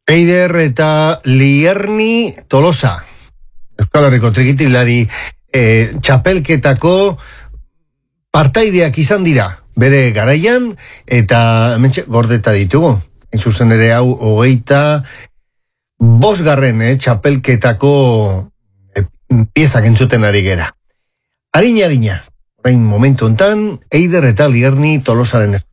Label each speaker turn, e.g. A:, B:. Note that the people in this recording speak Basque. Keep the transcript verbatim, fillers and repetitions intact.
A: Eider eta Lierni Tolosa. Euskal Herriko trikitilari e, txapelketako partaideak izan dira bere garaian, eta hementxe gordeta ditugu. En zuzen ere hau hogeita bosgarren eh, txapelketako e, piezak entzuten ari gera. Arina, arina, orain momentu hontan Eider eta Lierni Tolosaren